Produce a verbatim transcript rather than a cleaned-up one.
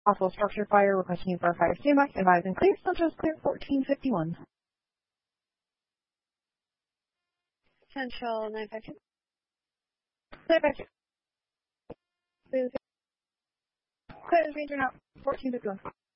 Possible structure fire, requesting you for fire standby, advise and clear, Central clear fourteen fifty-one. Central nine five two. nine five two. Clear the Ranger now, fourteen fifty-one.